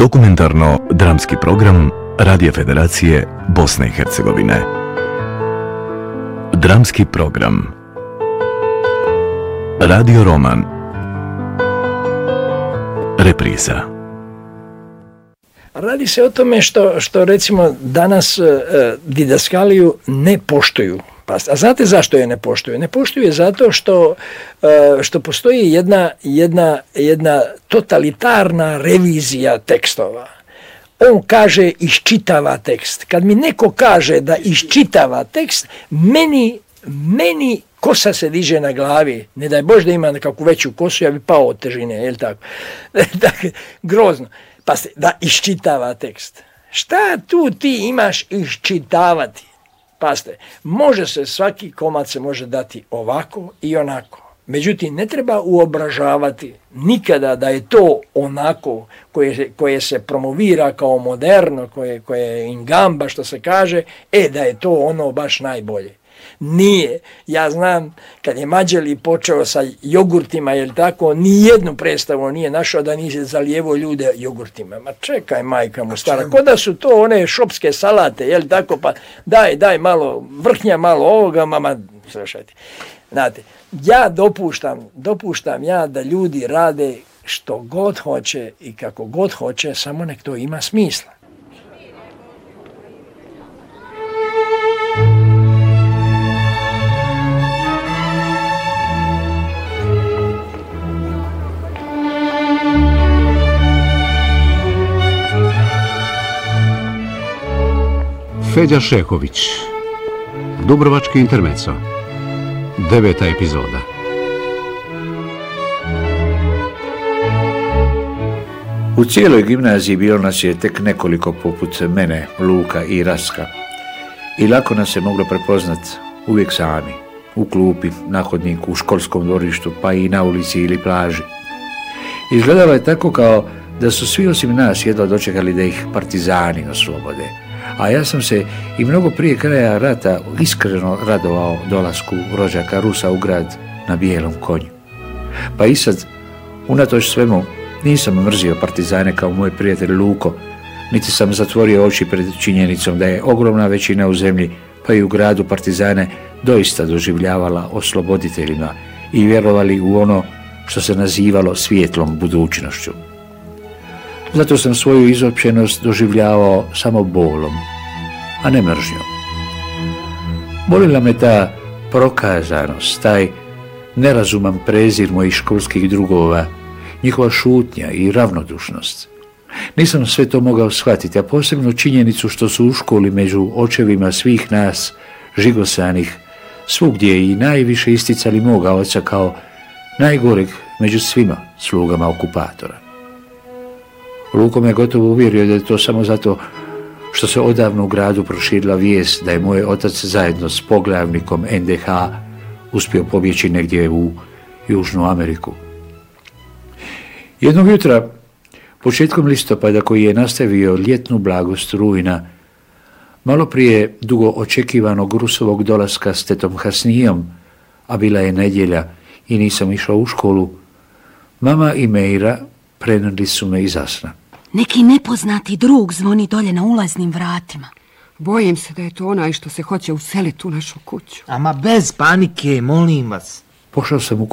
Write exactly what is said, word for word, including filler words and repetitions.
Dokumentarno-dramski program Radio Federacije Bosne i Hercegovine. Dramski program Radio roman Repriza. Radi se o tome što, što recimo danas e, didaskaliju ne poštuju. A znate zašto je ne poštuju? Ne poštuju je zato što, e, što postoji jedna, jedna, jedna totalitarna revizija tekstova. On kaže iščitava tekst. Kad mi neko kaže da iščitava tekst, meni, meni kosa se diže na glavi. Ne daj Bože da ima nekakvu veću kosu, ja bi pao od težine, je li tako? Dakle, grozno. Pa da iščitava tekst. Šta tu ti imaš iščitavati? Pazite, može se, svaki komad se može dati ovako i onako. Međutim, ne treba uobražavati nikada da je to onako koje, koje se promovira kao moderno, koje, koje je ingamba, što se kaže, e da je to ono baš najbolje. Nije. Ja znam, kad je Mađeli počeo sa jogurtima, jel tako, ni jednu predstavu nije našao da nije zalijevo ljude jogurtima. Ma čekaj, majka mu stara, ko da su to one šopske salate, jel tako, pa daj, daj malo vrhnja, malo ovoga, mama, slušajte. Znate, ja dopuštam, dopuštam ja da ljudi rade što god hoće i kako god hoće, samo nek to ima smisla. Feđa Šehović, Dubrovački intermeco, deveta epizoda. U cijeloj gimnaziji bilo nas je tek nekoliko poput mene, Luka i Raska. I lako nas je moglo prepoznat uvijek sami, u klupi, na hodniku, u školskom dvorištu, pa i na ulici ili plaži. Izgledalo je tako kao da su svi osim nas jedva dočekali da ih partizani oslobode. A ja sam se i mnogo prije kraja rata iskreno radovao dolasku rođaka Rusa u grad na bijelom konju. Pa i sad, unatoč svemu, nisam mrzio partizane kao moj prijatelj Luko, niti sam zatvorio oči pred činjenicom da je ogromna većina u zemlji, pa i u gradu partizane, doista doživljavala osloboditeljima i vjerovali u ono što se nazivalo svijetlom budućnošću. Zato sam svoju izopćenost doživljavao samo bolom, a ne mržnjom. Bolila me ta prokazanost, taj nerazuman prezir mojih školskih drugova, njihova šutnja i ravnodušnost. Nisam sve to mogao shvatiti, a posebno činjenicu što su u školi među očevima svih nas, žigosanih, svugdje i najviše isticali moga oca kao najgoreg među svima slugama okupatora. Luko me gotovo uvjerio da je to samo zato što se odavno u gradu proširila vijest da je moj otac zajedno s poglavnikom en de ha uspio pobjeći negdje u Južnu Ameriku. Jednog jutra, početkom listopada, koji je nastavio ljetnu blagost rujna, malo prije dugo očekivanog Rusovog dolaska s tetom Hasnijom, a bila je nedjelja i nisam išao u školu, mama i Mejra prenijeli su me iz sna. Neki nepoznati drug zvoni dolje na ulaznim vratima. Bojim se da je to onaj što se hoće useliti u našu kuću. Ama bez panike, molim vas. Pošao sam u